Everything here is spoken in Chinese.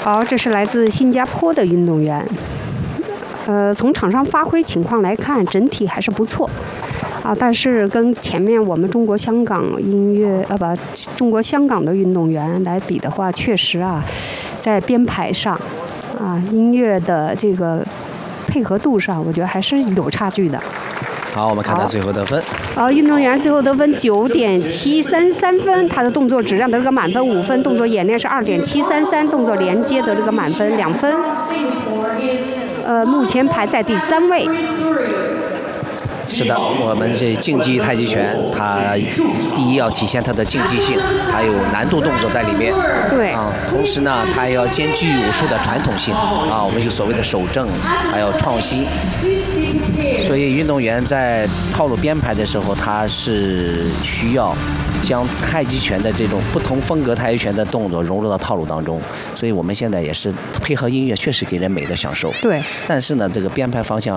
好，这是来自新加坡的运动员。从场上发挥情况来看，整体还是不错。但是跟前面我们中国香港的运动员来比的话，确实在编排上，音乐的这个配合度上，我觉得还是有差距的。 好，我们看他最后得分。 运动员最后得分9.733分，他的动作质量得了个满分5分，动作演练是2.733，动作连接得了个满分2分。目前排在第3位。 是的，我们这竞技太极拳，它第一要体现它的竞技性，还有难度动作在里面。 对。 同时呢，它要兼具武术的传统性我们有所谓的守正，还有创新。所以运动员在套路编排的时候，他是需要将太极拳的这种不同风格太极拳的动作融入到套路当中。所以我们现在也是配合音乐，确实给人美的享受。 对。 但是呢，这个编排方向